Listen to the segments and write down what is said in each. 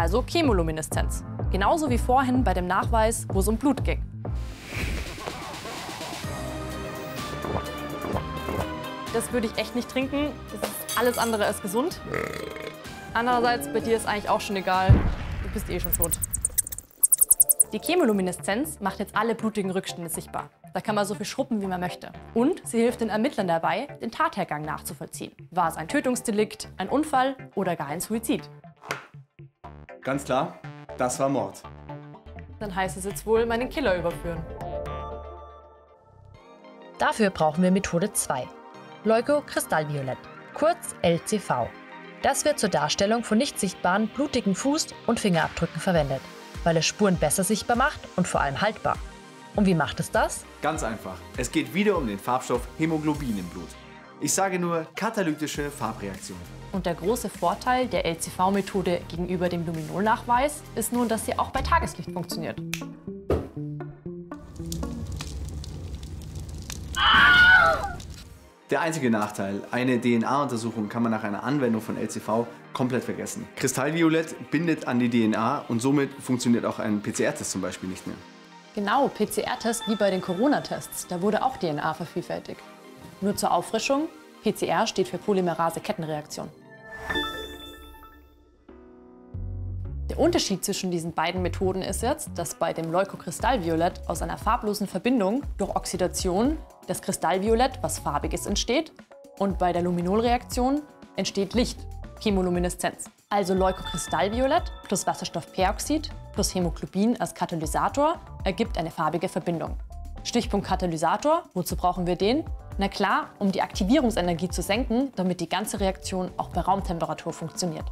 also Chemolumineszenz. Genauso wie vorhin bei dem Nachweis, wo es um Blut ging. Das würde ich echt nicht trinken. Das ist alles andere als gesund. Andererseits, bei dir ist eigentlich auch schon egal. Du bist eh schon tot. Die Chemolumineszenz macht jetzt alle blutigen Rückstände sichtbar. Da kann man so viel schrubben, wie man möchte. Und sie hilft den Ermittlern dabei, den Tathergang nachzuvollziehen. War es ein Tötungsdelikt, ein Unfall oder gar ein Suizid? Ganz klar, das war Mord. Dann heißt es jetzt wohl, meinen Killer überführen. Dafür brauchen wir Methode 2. Leukokristallviolett, kurz LCV. Das wird zur Darstellung von nicht sichtbaren, blutigen Fuß- und Fingerabdrücken verwendet, weil es Spuren besser sichtbar macht und vor allem haltbar. Und wie macht es das? Ganz einfach. Es geht wieder um den Farbstoff Hämoglobin im Blut. Ich sage nur katalytische Farbreaktion. Und der große Vorteil der LCV-Methode gegenüber dem Luminol-Nachweis ist nun, dass sie auch bei Tageslicht funktioniert. Der einzige Nachteil, eine DNA-Untersuchung kann man nach einer Anwendung von LCV komplett vergessen. Kristallviolett bindet an die DNA und somit funktioniert auch ein PCR-Test zum Beispiel nicht mehr. Genau, PCR-Test wie bei den Corona-Tests. Da wurde auch DNA vervielfältigt. Nur zur Auffrischung, PCR steht für Polymerase-Kettenreaktion. Der Unterschied zwischen diesen beiden Methoden ist jetzt, dass bei dem Leukokristallviolett aus einer farblosen Verbindung durch Oxidation das Kristallviolett, was farbiges, entsteht, und bei der Luminolreaktion entsteht Licht, Chemolumineszenz. Also Leukokristallviolett plus Wasserstoffperoxid plus Hämoglobin als Katalysator ergibt eine farbige Verbindung. Stichpunkt Katalysator, wozu brauchen wir den? Na klar, um die Aktivierungsenergie zu senken, damit die ganze Reaktion auch bei Raumtemperatur funktioniert.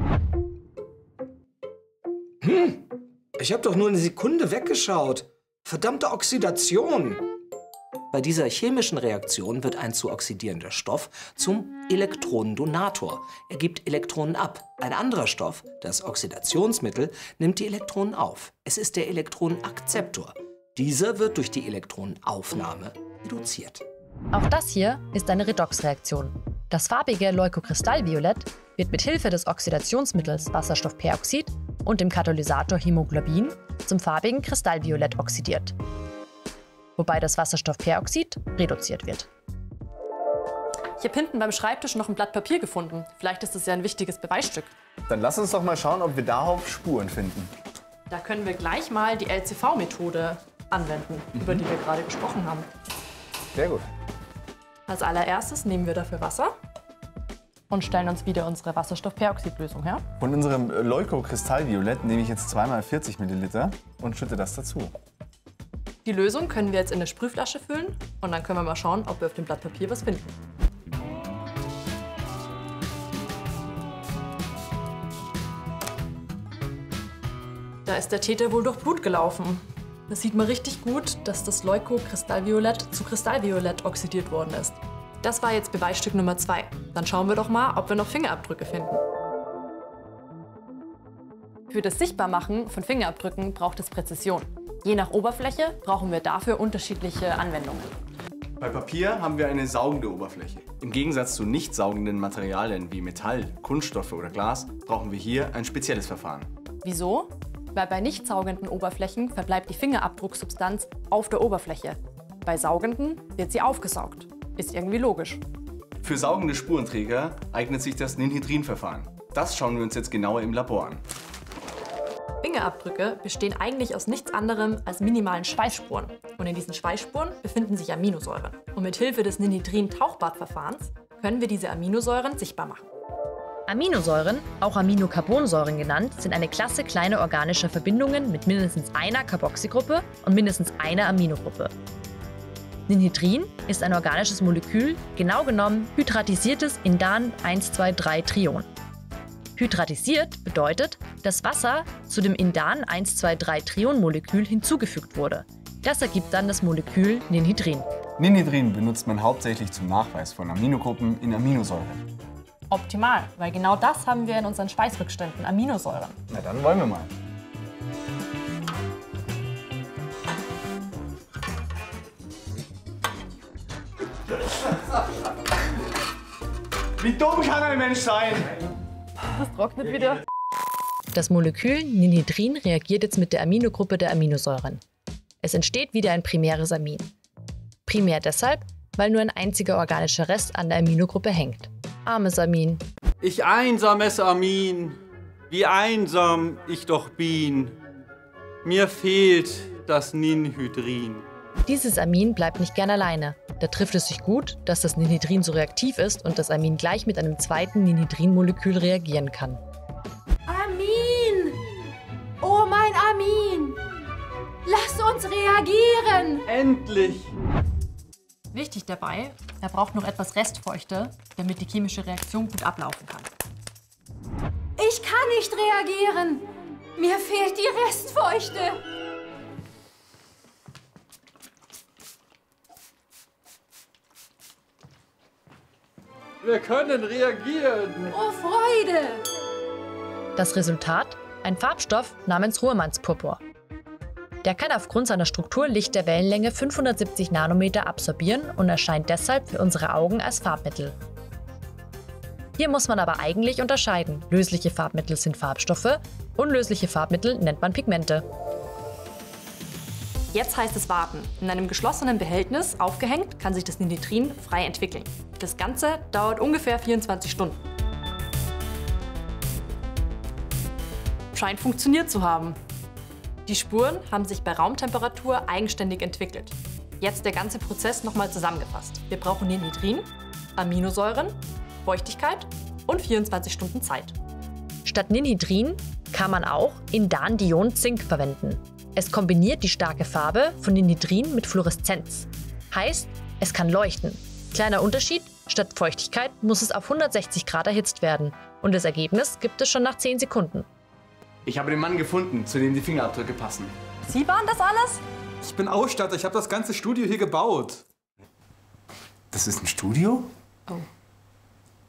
Ich habe doch nur eine Sekunde weggeschaut. Verdammte Oxidation! Bei dieser chemischen Reaktion wird ein zu oxidierender Stoff zum Elektronendonator. Er gibt Elektronen ab. Ein anderer Stoff, das Oxidationsmittel, nimmt die Elektronen auf. Es ist der Elektronenakzeptor. Dieser wird durch die Elektronenaufnahme reduziert. Auch das hier ist eine Redoxreaktion. Das farbige Leukokristallviolett wird mit Hilfe des Oxidationsmittels Wasserstoffperoxid und dem Katalysator Hämoglobin zum farbigen Kristallviolett oxidiert, wobei das Wasserstoffperoxid reduziert wird. Ich habe hinten beim Schreibtisch noch ein Blatt Papier gefunden. Vielleicht ist das ja ein wichtiges Beweisstück. Dann lass uns doch mal schauen, ob wir darauf Spuren finden. Da können wir gleich mal die LCV-Methode anwenden, über die wir gerade gesprochen haben. Sehr gut. Als allererstes nehmen wir dafür Wasser und stellen uns wieder unsere Wasserstoffperoxidlösung her. Von unserem Leukokristallviolett nehme ich jetzt 2 mal 40 Milliliter und schütte das dazu. Die Lösung können wir jetzt in eine Sprühflasche füllen und dann können wir mal schauen, ob wir auf dem Blatt Papier was finden. Da ist der Täter wohl durch Blut gelaufen. Da sieht man richtig gut, dass das Leukokristallviolett zu Kristallviolett oxidiert worden ist. Das war jetzt Beweisstück Nummer 2. Dann schauen wir doch mal, ob wir noch Fingerabdrücke finden. Für das Sichtbarmachen von Fingerabdrücken braucht es Präzision. Je nach Oberfläche brauchen wir dafür unterschiedliche Anwendungen. Bei Papier haben wir eine saugende Oberfläche. Im Gegensatz zu nicht saugenden Materialien wie Metall, Kunststoffe oder Glas brauchen wir hier ein spezielles Verfahren. Wieso? Weil bei nicht saugenden Oberflächen verbleibt die Fingerabdrucksubstanz auf der Oberfläche. Bei saugenden wird sie aufgesaugt. Ist irgendwie logisch. Für saugende Spurenträger eignet sich das Ninhydrin-Verfahren. Das schauen wir uns jetzt genauer im Labor an. Fingerabdrücke bestehen eigentlich aus nichts anderem als minimalen Schweißspuren. Und in diesen Schweißspuren befinden sich Aminosäuren. Und mit Hilfe des Ninhydrin-Tauchbadverfahrens können wir diese Aminosäuren sichtbar machen. Aminosäuren, auch Aminocarbonsäuren genannt, sind eine Klasse kleiner organischer Verbindungen mit mindestens einer Carboxygruppe und mindestens einer Aminogruppe. Ninhydrin ist ein organisches Molekül, genau genommen hydratisiertes Indan-1,2,3-Trion. Hydratisiert bedeutet, dass Wasser zu dem Indan-1,2,3-Trion-Molekül hinzugefügt wurde. Das ergibt dann das Molekül Ninhydrin. Ninhydrin benutzt man hauptsächlich zum Nachweis von Aminogruppen in Aminosäuren. Optimal, weil genau das haben wir in unseren Schweißrückständen, Aminosäuren. Na dann wollen wir mal. Wie dumm kann ein Mensch sein? Das trocknet wieder. Das Molekül Ninhydrin reagiert jetzt mit der Aminogruppe der Aminosäuren. Es entsteht wieder ein primäres Amin. Primär deshalb, weil nur ein einziger organischer Rest an der Aminogruppe hängt. Armes Amin. Ich einsames Amin, wie einsam ich doch bin. Mir fehlt das Ninhydrin. Dieses Amin bleibt nicht gern alleine. Da trifft es sich gut, dass das Ninhydrin so reaktiv ist und das Amin gleich mit einem zweiten Ninhydrin-Molekül reagieren kann. Amin! Oh, mein Amin! Lass uns reagieren! Endlich! Wichtig dabei, er braucht noch etwas Restfeuchte, damit die chemische Reaktion gut ablaufen kann. Ich kann nicht reagieren! Mir fehlt die Restfeuchte! Wir können reagieren! Oh, Freude! Das Resultat? Ein Farbstoff namens Ruhrmannspurpur. Der kann aufgrund seiner Struktur Licht der Wellenlänge 570 Nanometer absorbieren und erscheint deshalb für unsere Augen als Farbmittel. Hier muss man aber eigentlich unterscheiden. Lösliche Farbmittel sind Farbstoffe, unlösliche Farbmittel nennt man Pigmente. Jetzt heißt es warten. In einem geschlossenen Behältnis, aufgehängt, kann sich das Ninhydrin frei entwickeln. Das Ganze dauert ungefähr 24 Stunden. Scheint funktioniert zu haben. Die Spuren haben sich bei Raumtemperatur eigenständig entwickelt. Jetzt der ganze Prozess nochmal zusammengefasst. Wir brauchen Ninhydrin, Aminosäuren, Feuchtigkeit und 24 Stunden Zeit. Statt Ninhydrin kann man auch Indandion-Zink verwenden. Es kombiniert die starke Farbe von Ninhydrin mit Fluoreszenz. Heißt, es kann leuchten. Kleiner Unterschied, statt Feuchtigkeit muss es auf 160 Grad erhitzt werden. Und das Ergebnis gibt es schon nach 10 Sekunden. Ich habe den Mann gefunden, zu dem die Fingerabdrücke passen. Sie waren das alles? Ich bin Ausstatter, ich habe das ganze Studio hier gebaut. Das ist ein Studio? Oh.